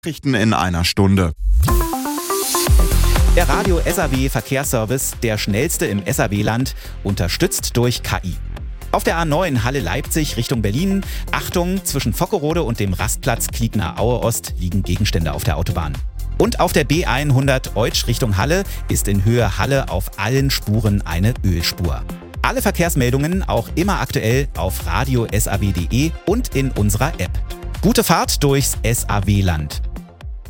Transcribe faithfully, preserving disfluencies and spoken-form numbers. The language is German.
Nachrichten in einer Stunde. Der Radio S A W Verkehrsservice, der schnellste im S A W-Land, unterstützt durch K I. Auf der A neun Halle-Leipzig Richtung Berlin, Achtung, zwischen Vockerode und dem Rastplatz Kliegner-Aue-Ost liegen Gegenstände auf der Autobahn. Und auf der B hundert Eutsch Richtung Halle ist in Höhe Halle auf allen Spuren eine Ölspur. Alle Verkehrsmeldungen auch immer aktuell auf radio punkt s a w punkt d e und in unserer App. Gute Fahrt durchs S A W-Land.